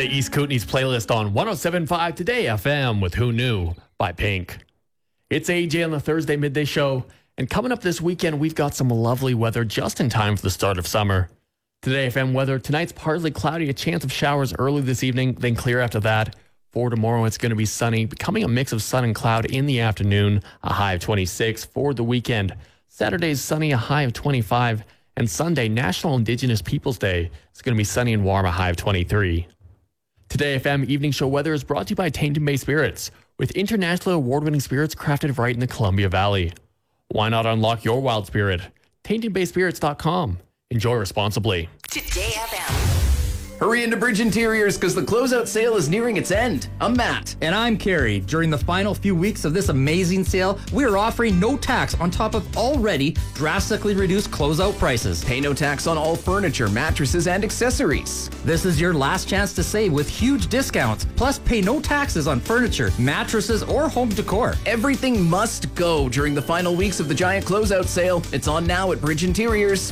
to East Kootenay's playlist on 107.5 Today FM with Who Knew by Pink. It's AJ on the Thursday Midday Show, and coming up this weekend, we've got some lovely weather just in time for the start of summer. Today FM weather, tonight's partly cloudy, a chance of showers early this evening, then clear after that. For tomorrow, it's going to be sunny, becoming a mix of sun and cloud in the afternoon, a high of 26. For the weekend, Saturday's sunny, a high of 25. And Sunday, National Indigenous Peoples Day, it's going to be sunny and warm, a high of 23. Today FM Evening Show weather is brought to you by Tainton Bay Spirits, with internationally award-winning spirits crafted right in the Columbia Valley. Why not unlock your wild spirit? TaintonBaySpirits.com. Enjoy responsibly. Today FM. Hurry into Bridge Interiors because the closeout sale is nearing its end. I'm Matt. And I'm Carrie. During the final few weeks of this amazing sale, we are offering no tax on top of already drastically reduced closeout prices. Pay no tax on all furniture, mattresses, and accessories. This is your last chance to save with huge discounts. Plus, pay no taxes on furniture, mattresses, or home decor. Everything must go during the final weeks of the giant closeout sale. It's on now at Bridge Interiors.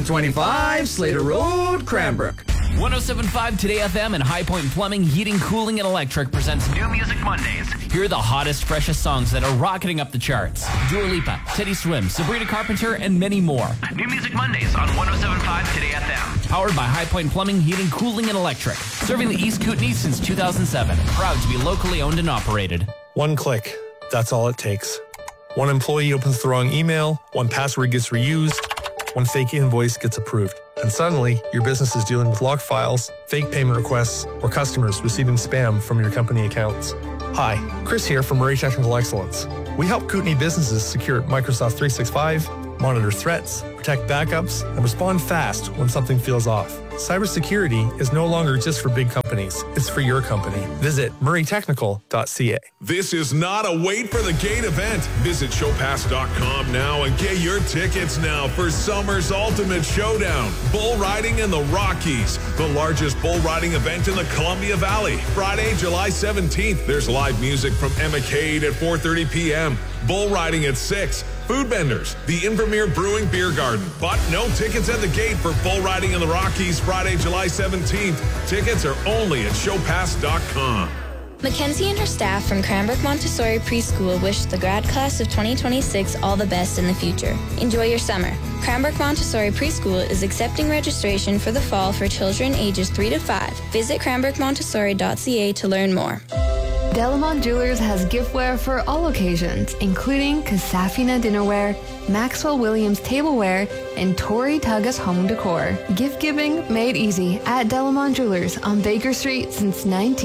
125 Slater Road, Cranbrook. 107.5 Today FM and High Point Plumbing, Heating, Cooling, and Electric presents New Music Mondays. Here are the hottest, freshest songs that are rocketing up the charts. Dua Lipa, Teddy Swim, Sabrina Carpenter, and many more. New Music Mondays on 107.5 Today FM. Powered by High Point Plumbing, Heating, Cooling, and Electric. Serving the East Kootenay since 2007. Proud to be locally owned and operated. One click. That's all it takes. One employee opens the wrong email, one password gets reused, one fake invoice gets approved. And suddenly, your business is dealing with locked files, fake payment requests, or customers receiving spam from your company accounts. Hi, Chris here from Murray Technical Excellence. We help Kootenay businesses secure Microsoft 365, monitor threats, protect backups, and respond fast when something feels off. Cybersecurity is no longer just for big companies. It's for your company. Visit murraytechnical.ca. This is not a wait for the gate event. Visit showpass.com now and get your tickets now for summer's ultimate showdown. Bull riding in the Rockies, the largest bull riding event in the Columbia Valley. Friday, July 17th. There's live music from Emma Cade at 4:30 p.m. Bull riding at 6. Food vendors, the Invermere Brewing Beer Garden. But no tickets at the gate for bull riding in the Rockies Friday, July 17th. Tickets are only at showpass.com. Mackenzie and her staff from Cranbrook Montessori Preschool wish the grad class of 2026 all the best in the future. Enjoy your summer. Cranbrook Montessori Preschool is accepting registration for the fall for children ages 3 to 5. Visit cranbrookmontessori.ca to learn more. Delamont Jewelers has giftware for all occasions, including Kasafina dinnerware, Maxwell Williams tableware, and Tori Tugas home decor. Gift giving made easy at Delamont Jewelers on Baker Street since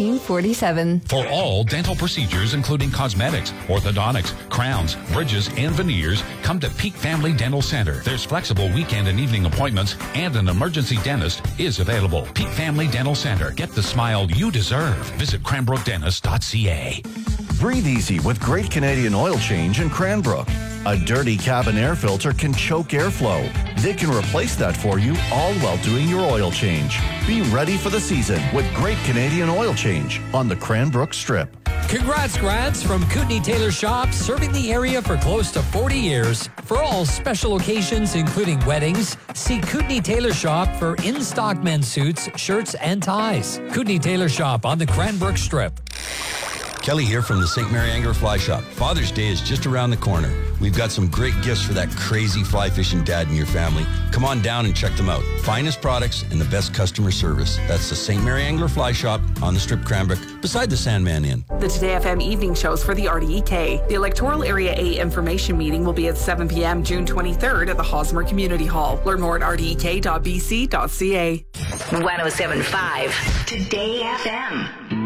1947. For all dental procedures, including cosmetics, orthodontics, crowns, bridges, and veneers, come to Peak Family Dental Center. There's flexible weekend and evening appointments, and an emergency dentist is available. Peak Family Dental Center. Get the smile you deserve. Visit cranbrookdentist.ca. Breathe easy with Great Canadian Oil Change in Cranbrook. A dirty cabin air filter can choke airflow. They can replace that for you, all while doing your oil change. Be ready for the season with Great Canadian Oil Change on the Cranbrook Strip. Congrats, grads, from Kootenay Tailor Shop, serving the area for close to 40 years. For all special occasions, including weddings, see Kootenay Tailor Shop for in-stock men's suits, shirts, and ties. Kootenay Tailor Shop on the Cranbrook Strip. Kelly here from the St. Mary Angler Fly Shop. Father's Day is just around the corner. We've got some great gifts for that crazy fly fishing dad in your family. Come on down and check them out. Finest products and the best customer service. That's the St. Mary Angler Fly Shop on the Strip Cranbrook, beside the Sandman Inn. The Today FM evening shows for the RDEK. The Electoral Area A information meeting will be at 7 p.m. June 23rd at the Hosmer Community Hall. Learn more at rdek.bc.ca. 107.5 Today FM.